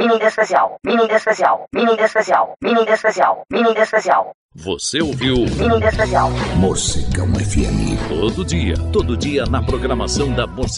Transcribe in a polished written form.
especial, mini especial, mini especial, mini especial, mini especial. Você ouviu Mini especial. Morcegão FM. Todo dia na programação da Morcegão.